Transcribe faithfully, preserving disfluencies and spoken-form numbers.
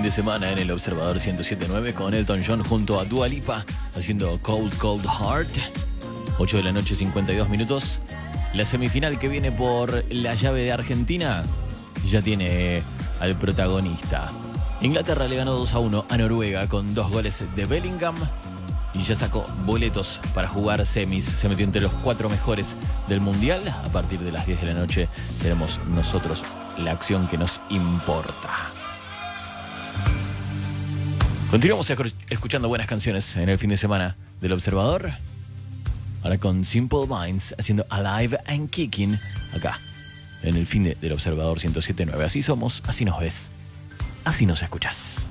de semana en el Observador ciento siete punto nueve con Elton John junto a Dua Lipa haciendo Cold Cold Heart. ocho de la noche, cincuenta y dos minutos. La semifinal que viene por la llave de Argentina ya tiene al protagonista. Inglaterra le ganó dos a uno a Noruega con dos goles de Bellingham y ya sacó boletos para jugar semis. Se metió entre los cuatro mejores del Mundial. A partir de las diez de la noche tenemos nosotros la acción que nos importa. Continuamos escuchando buenas canciones en el fin de semana del Observador. Ahora con Simple Minds haciendo Alive and Kicking acá en el fin de, del Observador ciento siete punto nueve. Así somos, así nos ves, así nos escuchas.